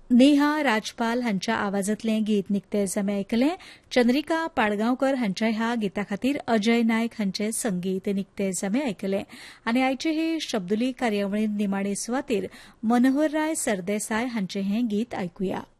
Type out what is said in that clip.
नेहा राजपाल हांच्या आवाजांतलें गीत निकतेच आमी आयकलें. चंद्रिका पाडगांवकर हांच्या ह्या गिता खातीर अजय नायक हांचें संगीत निकतेच आमी आयकलें. आनी आयचे हे शब्दुली कार्यावळींत निमाणे सुवातेर मनोहरराय सरदेसाय हांचें हें गीत आयकुया.